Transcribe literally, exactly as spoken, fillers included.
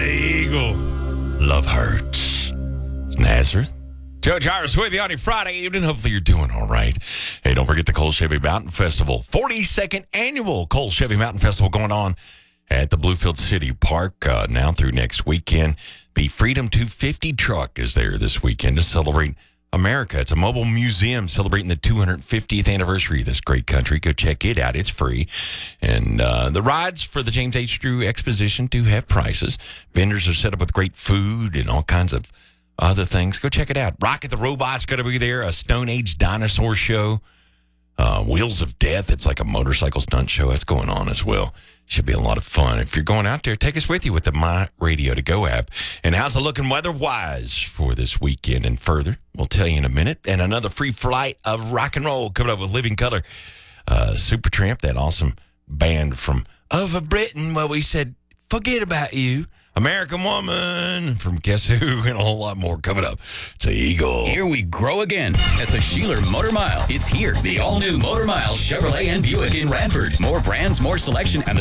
the Eagle. Love hurts. It's Nazareth. Joe Gyrus with you on your Friday evening. Hopefully you're doing all right. Hey, don't forget the Cole Chevy Mountain Festival. forty-second annual Cole Chevy Mountain Festival going on at the Bluefield City Park uh, now through next weekend. The Freedom two fifty truck is there this weekend to celebrate America. It's a mobile museum celebrating the two hundred fiftieth anniversary of this great country. Go check it out. It's free. And uh, the rides for the James H. Drew Exposition do have prices. Vendors are set up with great food and all kinds of other things. Go check it out. Rocket the Robot's going to be there. A Stone Age dinosaur show. Uh, Wheels of Death. It's like a motorcycle stunt show. That's going on as well. Should be a lot of fun. If you're going out there, take us with you with the My Radio to Go app. And how's it looking weather-wise for this weekend and further? We'll tell you in a minute. And another free flight of rock and roll coming up with Living Color. Uh, Supertramp, that awesome band from Over Britain, where we said, forget about you. American Woman from Guess Who, and a whole lot more coming up. It's the Eagle. Here we grow again at the Sheeler Motor Mile. It's here, the all-new Motor Mile Chevrolet and Buick in Radford. More brands, more selection, and the